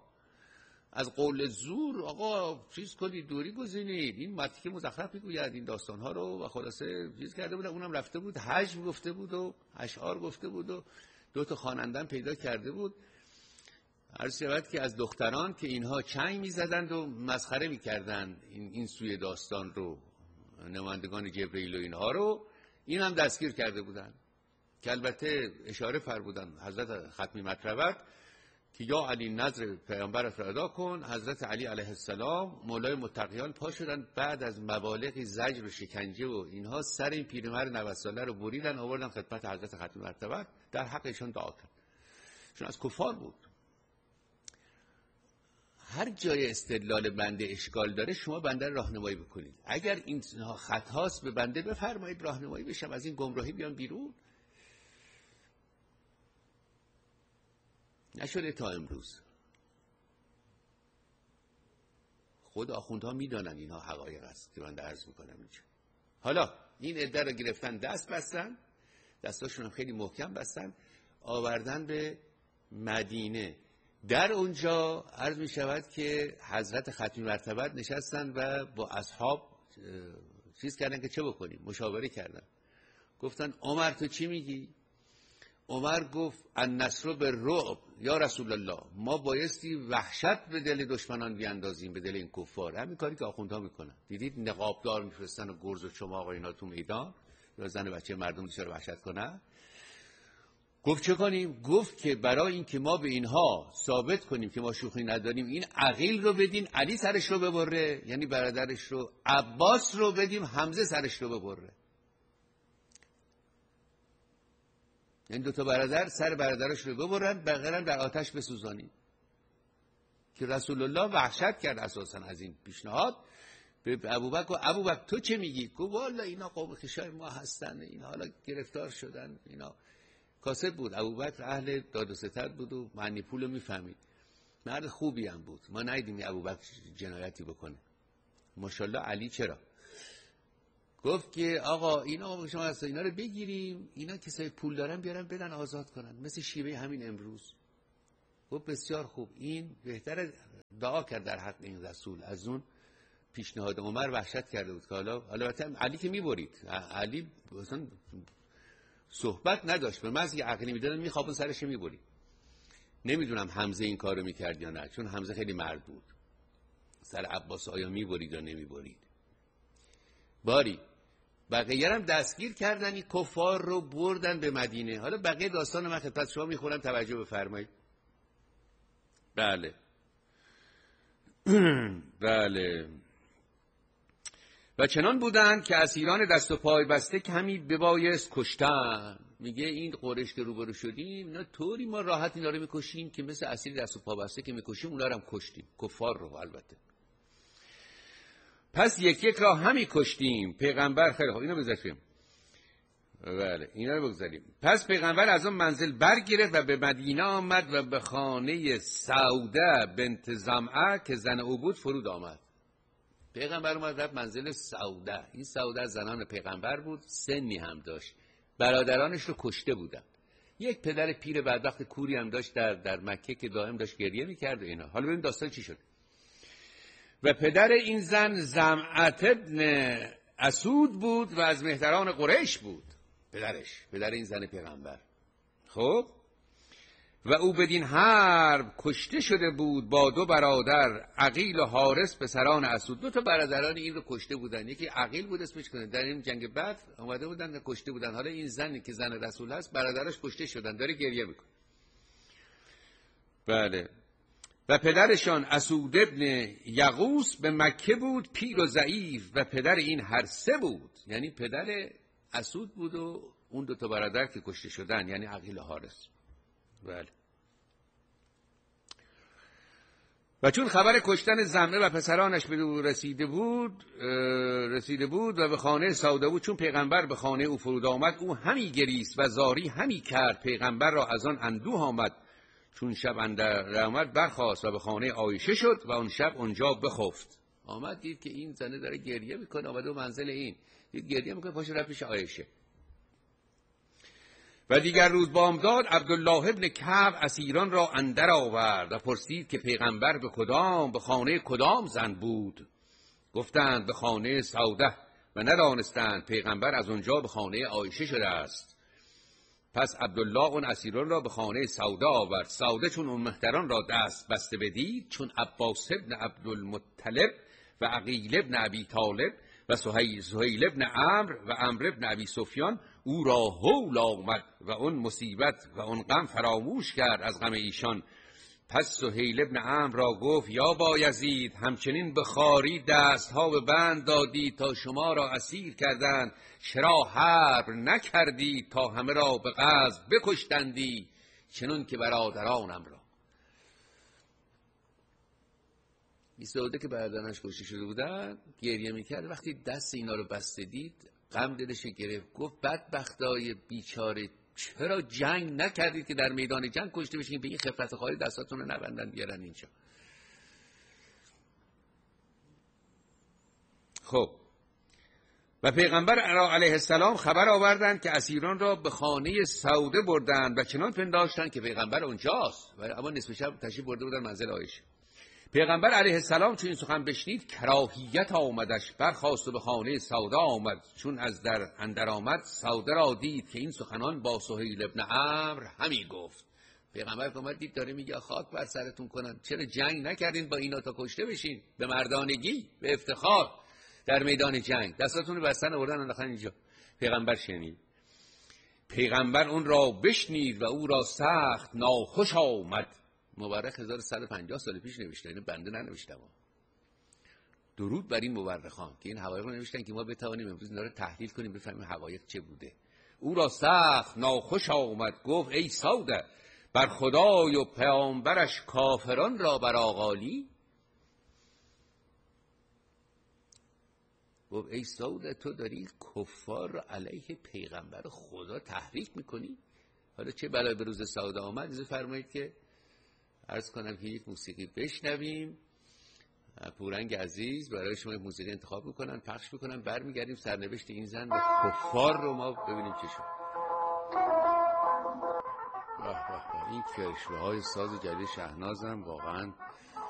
از قول زور آقا چیز کنید، دوری گزینید، این متن مزخرف میگوید این داستانها رو، و خلاصه چیز کرده بود. اونم رفته بود حجم گفته بود و اشعار گفته بود و دو تا خواننده‌ام پیدا کرده بود. عرض شود که از دختران که اینها چنگ میزدند و مسخره میکردند این این سوی داستان رو، نمایندگان جبرئیل و اینها رو، این هم دستگیر کرده بودن که البته اشاره فرمودن حضرت ختمی مطربت که یا علی نظر پیامبرت را ادا کن. حضرت علی علیه السلام مولای متقیان پا شدن بعد از مبالغ زجر و شکنجه و اینها، سر این پیرمرد نود ساله رو بریدن آوردن خدمت حضرت ختمی مطربت، در حق ایشان دعا کرد، چون از کفار بود. هر جای استدلال بنده اشکال داره شما بنده راهنمایی بکنید. اگر این خط هاست به بنده بفرمایید راهنمایی بشم، از این گمراهی بیان بیرون. نشده تا امروز. خود آخوندها میدانن اینها حقایق است که من عرض میکنم اینجا. حالا این عده رو گرفتن، دست بستن، دستاشون هم خیلی محکم بستن، آوردن به مدینه. در اونجا عرض می شود که حضرت ختمی مرتبت نشستن و با اصحاب چیز کردن که چه بکنیم، مشاوره کردن. گفتن عمر تو چی میگی؟ عمر گفت النصر بالرعب یا رسول الله، ما بایستی وحشت به دل دشمنان بیاندازیم، به دل این کفار. همین کاری که آخوندها میکنن. دیدید نقابدار میفرستن و گرز و چماق و اینا تو میدان یا زن بچه مردم دچار وحشت کنن. گفت چه کنیم؟ گفت که برای این که ما به اینها ثابت کنیم که ما شوخی نداریم، این عقیل رو بدین علی سرش رو ببره، یعنی برادرش رو، عباس رو بدیم حمزه سرش رو ببره. این دو تا برادر سر برادرش رو ببرن، بغیرن در آتش بسوزانیم. که رسول الله وحشت کرد اساسا از این پیشنهاد. به ابوبکر، ابوبکر تو چه میگی؟ گفت والا اینا قوم خویشای ما هستن، اینا حالا گرفتار شدن، اینا کاسب بود. ابوبکر اهل داد و ستد بود و معنی پول رو میفهمید، مرد خوبی هم بود. ما ندیدیم ابوبکر جنایتی بکنه. ماشاءالله. علی چرا؟ گفت که آقا اینا شما هست، اینا رو بگیریم، اینا کسای پول دارن بیارن بدن آزاد کنن، مثل شیوه همین امروز. خب بسیار خوب، این بهتره دعا کرد در حق این رسول. از اون پیشنهاد عمر وحشت کرده بود که حالا البته علی که میبرید، علی اصلا صحبت نداشت، به محض که عقلی میدادن میخوابون سرش میبرید. نمیدونم حمزه این کارو میکرد یا نه، چون حمزه خیلی مرد بود. سر عباس آیا میبرید یا نمیبرید؟ باری بقیه هم دستگیر کردن، این کفار رو بردن به مدینه. حالا بقیه داستان من خدمت شما میخونم، توجه بفرمایید. بله بله. و چنان بودند که اسیران دست و پای بسته کمی ببایست کشتن. میگه این قریش که روبرو شدیم اینا طوری ما راحت اینا رو میکشیم که مثل اسیر دست و پا بسته که میکشیم اونا رو هم کشتیم، کفار رو البته. پس یک یک را همی کشتیم. پیغمبر خیلی خوب، اینو بذاریم. بله اینا رو بگذاریم. پس پیغمبر از اون منزل برگرفت و به مدینه آمد و به خانه سوده بنت زمعه که زن او بود فرود آمد. پیغمبر اومد رفت منزل سوده. این سوده زنان پیغمبر بود، سنی هم داشت، برادرانش رو کشته بودن. یک پدر پیر بدبخت کوری هم داشت در در مکه که دائم داشت گریه می‌کرد و اینا. حالا ببین داستان چی شد. و پدر این زن زمعت ابن اسود بود و از مهتران قریش بود. پدرش، پدر این زن پیغمبر. خب و او بدین حرب کشته شده بود با دو برادر، عقیل و حارس پسران اسود. دو تا برادران این رو کشته بودن. یکی عقیل بود اسمش کنه، در این جنگ بدر اومده بودن کشته بودن. حالا این زنی که زن رسول هست برادرش کشته شدن، داره گریه میکنه. بله. و پدرشان اسود ابن یغوس به مکه بود، پیر و ضعیف، و پدر این هر سه بود. یعنی پدر اسود بود و اون دو تا برادر که کشته شدن، یعنی عقیل و حارس. بله. و چون خبر کشتن زمعه و پسرانش به او رسیده بود رسیده بود و به خانه سوده بود، چون پیغمبر به خانه او فرود آمد، او همی گریست و زاری همی کرد. پیغمبر را از آن اندوه آمد. چون شب اندر آمد برخاست و به خانه عایشه شد و اون شب اونجا بخفت. آمد دید که این زنه داره گریه میکنه، آمده و منزل این دید گریه میکنه، پاش رفت پیش عایشه. و دیگر روز بامداد عبدالله ابن کعب اسیران را اندر آورد و پرسید که پیغمبر به کدام به خانه کدام زن بود. گفتند به خانه سوده و ندانستند پیغمبر از اونجا به خانه عایشه شده است. پس عبدالله اون اسیران را به خانه سوده آورد. سوده چون اون مهتران را دست بسته بدید، چون عباس ابن عبدالمطلب و عقیل ابن ابی طالب و سهیل ابن عمرو و عمرو ابن ابی سفیان او را هول آمد و اون مصیبت و اون غم فراموش کرد از غم ایشان. پس سهیل ابن عمرو را گفت یا بایزید، همچنین به خواری دستها به بند دادی تا شما را اسیر کردند، چرا حرب نکردی تا همه را به غزو بکشتندی چنون که برادرانم را. این سوده که برادرانش کشته شده بودن گریه میکرد. وقتی دست اینا رو بسته دید غم دلش گرفت. گفت بدبختای بیچاره، چرا جنگ نکردید که در میدان جنگ کشته بشین؟ به این خفت خواهی دستاتون رو نبندن بیارن اینجا. خب و پیغمبر علیه السلام خبر آوردند که اسیران را به خانه سوده بردند و چنان پنداشتند که پیغمبر اونجاست، و اما نصف شب تشریف برده بودن منزل عایشه. پیغمبر علیه السلام چون این سخن بشنید کراهیت آمدش، برخاست و به خانه سوده آمد. چون از در اندر آمد سوده را دید که این سخنان با سهیل ابن عمرو همی گفت. پیغمبر که اومد دید داره میگه خاک بر سرتون کنن، چرا جنگ نکردین با اینا تا کشته بشین؟ به مردانگی، به افتخار در میدان جنگ دستاتون رو بستن آوردن انداختن اینجا. پیغمبر شنید. پیغمبر اون را بشنید و او را سخت ناخوش آمد. مورخ هزار و صد و پنجاه سال پیش نوشته، اینو بنده ننوشتم. درود بر این مورخان که این حقایق رو نوشتن که ما بتوانیم امروز اینا رو تحلیل کنیم، بفهمیم حقایق چه بوده. او را سخت ناخوش آمد. گفت ای سوده، بر خدای و پیامبرش کافران را برآغالی. گفت ای سوده، تو داری کفار را علیه پیغمبر خدا تحریک میکنی؟ حالا چه بلای به روز سوده آمد؟ اجازه فرمایید که عرض کنم که یک موسیقی بشنویم. پورنگ عزیز برای شما موسیقی انتخاب میکنن، پخش میکنن، برمیگردیم سرنوشت این زن و کفار رو ما ببینیم چه شد. این کرشوه های ساز جدید شهنازم واقعا